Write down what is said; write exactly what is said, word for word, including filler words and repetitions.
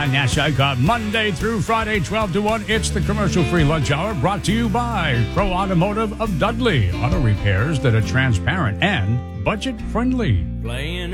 I'm Nash Icon. Monday through Friday, twelve to one. It's the commercial-free lunch hour brought to you by Pro Automotive of Dudley. Auto repairs that are transparent and budget-friendly. Playing